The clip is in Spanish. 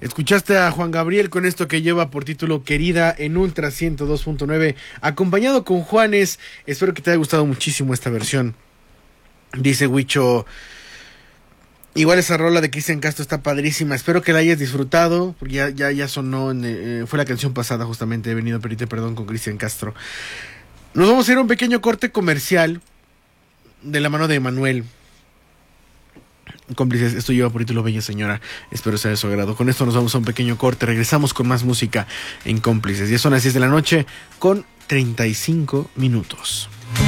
Escuchaste a Juan Gabriel con esto que lleva por título Querida en Ultra 102.9, acompañado con Juanes. Espero que te haya gustado muchísimo esta versión. Dice Huicho, igual esa rola de Cristian Castro está padrísima. Espero que la hayas disfrutado, porque ya sonó, fue la canción pasada justamente. He venido a pedirte perdón con Cristian Castro. Nos vamos a ir a un pequeño corte comercial de la mano de Emanuel. Cómplices, esto lleva por título Bella Señora. Espero sea de su agrado. Con esto nos vamos a un pequeño corte. Regresamos con más música en Cómplices. Ya son las 10 de la noche con 35 minutos.